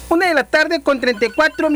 Una de la tarde con 34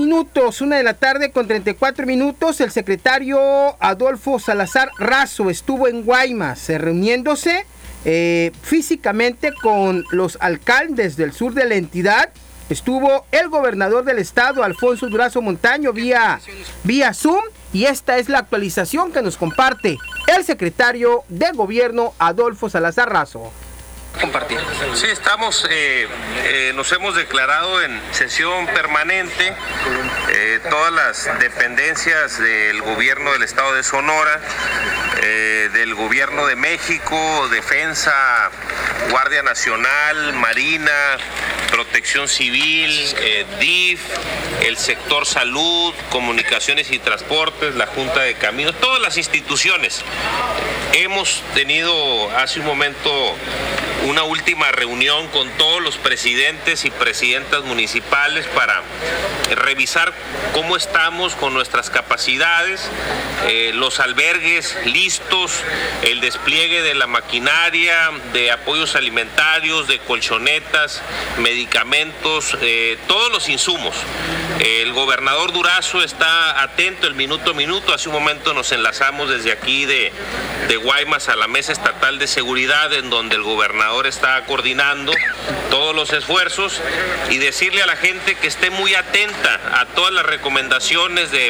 minutos, el secretario Adolfo Salazar Razo estuvo en Guaymas, reuniéndose físicamente con los alcaldes del sur de la entidad. Estuvo el gobernador del estado, Alfonso Durazo Montaño, vía Zoom, y esta es la actualización que nos comparte el secretario de gobierno, Adolfo Salazar Razo. Compartir. Sí, nos hemos declarado en sesión permanente, todas las dependencias del gobierno del estado de Sonora, del gobierno de México, Defensa, Guardia Nacional, Marina, Protección Civil, DIF, el sector salud, comunicaciones y transportes, la Junta de Caminos, todas las instituciones. Hemos tenido hace un momento una última reunión con todos los presidentes y presidentas municipales para revisar cómo estamos con nuestras capacidades, los albergues listos, el despliegue de la maquinaria, de apoyos alimentarios, de colchonetas, medicamentos, todos los insumos. El gobernador Durazo está atento el minuto a minuto. Hace un momento nos enlazamos desde aquí de Guaymas a la Mesa Estatal de Seguridad, en donde el gobernador está coordinando todos los esfuerzos, y decirle a la gente que esté muy atenta a todas las recomendaciones de